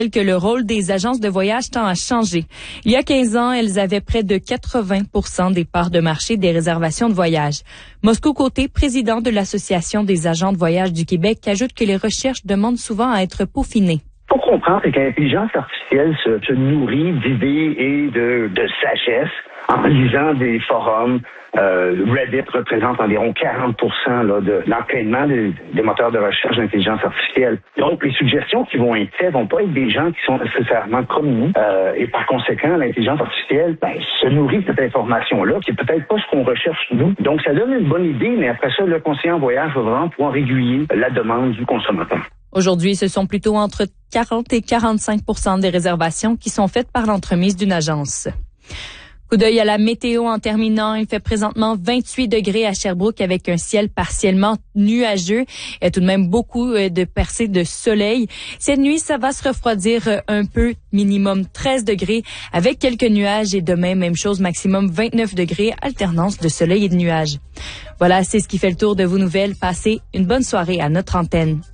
que le rôle des agences de voyage tend à changer. Il y a 15 ans, elles avaient près de 80% des parts de marché des réservations de voyage. Moscou Côté, président de l'Association des agents de voyage du Québec, ajoute que les recherches demandent souvent à être peaufinées. Ce qu'on comprend, c'est que l'intelligence artificielle se nourrit d'idées et de sagesse en lisant des forums. Reddit représente environ 40% de l'entraînement des moteurs de recherche d'intelligence artificielle. Donc, les suggestions qui vont être faites vont pas être des gens qui sont nécessairement comme nous. Et par conséquent, l'intelligence artificielle se nourrit de cette information-là, qui est peut-être pas ce qu'on recherche nous. Donc, ça donne une bonne idée, mais après ça, le conseiller en voyage va vraiment pouvoir aiguiller la demande du consommateur. Aujourd'hui, ce sont plutôt entre 40 et 45% des réservations qui sont faites par l'entremise d'une agence. Coup d'œil à la météo en terminant. Il fait présentement 28 degrés à Sherbrooke avec un ciel partiellement nuageux. Il y a tout de même beaucoup de percées de soleil. Cette nuit, ça va se refroidir un peu, minimum 13 degrés avec quelques nuages et demain, même chose, maximum 29 degrés, alternance de soleil et de nuages. Voilà, c'est ce qui fait le tour de vos nouvelles. Passez une bonne soirée à notre antenne.